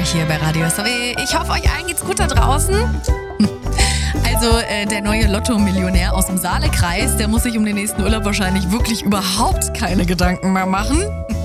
hier bei Radio SAW. Ich hoffe, euch allen geht's gut da draußen. Also der neue Lotto-Millionär aus dem Saalekreis, der muss sich um den nächsten Urlaub wahrscheinlich wirklich überhaupt keine Gedanken mehr machen.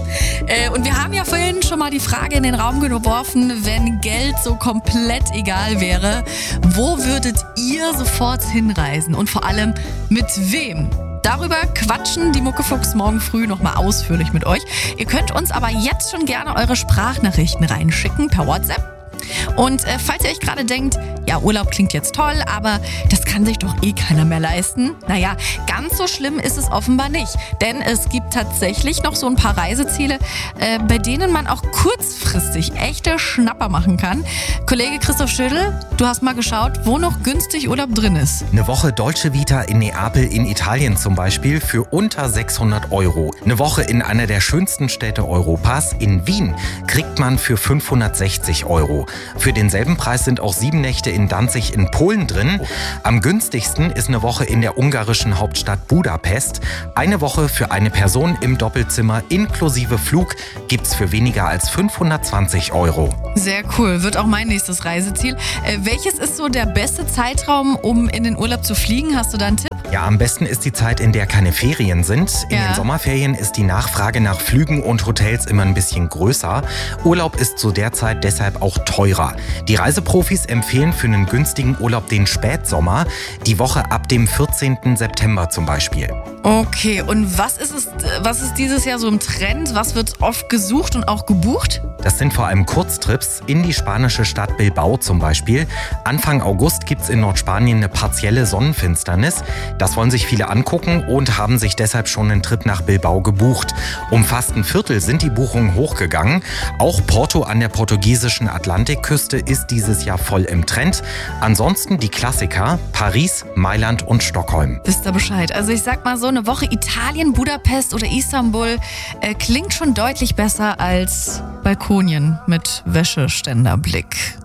Und wir haben ja vorhin schon mal die Frage in den Raum geworfen, wenn Geld so komplett egal wäre, wo würdet ihr sofort hinreisen und vor allem mit wem? Darüber quatschen die Muckefuchs morgen früh nochmal ausführlich mit euch. Ihr könnt uns aber jetzt schon gerne eure Sprachnachrichten reinschicken per WhatsApp. Und falls ihr euch gerade denkt, ja, Urlaub klingt jetzt toll, aber das kann sich doch eh keiner mehr leisten. Naja, ganz so schlimm ist es offenbar nicht. Denn es gibt tatsächlich noch so ein paar Reiseziele, bei denen man auch kurzfristig echte Schnapper machen kann. Kollege Christoph Schödel, du hast mal geschaut, wo noch günstig Urlaub drin ist. Eine Woche Dolce Vita in Neapel in Italien zum Beispiel für unter 600 Euro. Eine Woche in einer der schönsten Städte Europas, in Wien, kriegt man für 560 Euro. Für denselben Preis sind auch 7 Nächte in Danzig in Polen drin. Am günstigsten ist eine Woche in der ungarischen Hauptstadt Budapest. Eine Woche für eine Person im Doppelzimmer inklusive Flug gibt's für weniger als 520 Euro. Sehr cool, wird auch mein nächstes Reiseziel. Welches ist so der beste Zeitraum, um in den Urlaub zu fliegen? Hast du da einen Tipp? Ja, am besten ist die Zeit, in der keine Ferien sind. In den Sommerferien ist die Nachfrage nach Flügen und Hotels immer ein bisschen größer. Urlaub ist zu der Zeit deshalb auch teurer. Die Reiseprofis empfehlen für einen günstigen Urlaub den Spätsommer, die Woche ab dem 14. September zum Beispiel. Okay, und was ist dieses Jahr so im Trend? Was wird oft gesucht und auch gebucht? Das sind vor allem Kurztrips in die spanische Stadt Bilbao zum Beispiel. Anfang August gibt's in Nordspanien eine partielle Sonnenfinsternis. Das wollen sich viele angucken und haben sich deshalb schon einen Trip nach Bilbao gebucht. Um fast ein Viertel sind die Buchungen hochgegangen. Auch Porto an der portugiesischen Atlantikküste ist dieses Jahr voll im Trend. Ansonsten die Klassiker Paris, Mailand und Stockholm. Wisst ihr Bescheid? Also ich sag mal so, eine Woche Italien, Budapest oder Istanbul klingt schon deutlich besser als Balkonien mit Wäscheständerblick.